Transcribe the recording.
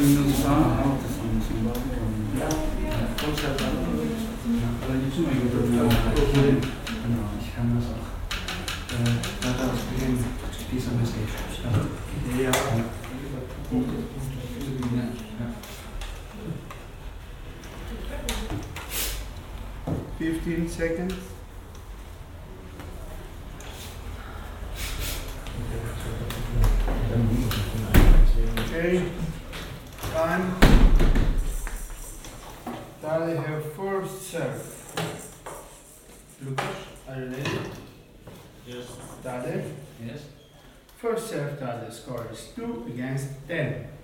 Ale nie trzymaj go do mnie. No, ich haben das auch. Hat er ausgegeben, diese Message. Ja. 15 seconds. Okay, time. Dale have first serve. Lucas, are you ready? Yes. Dale. Yes. First serve, Dale score is 2 against 10.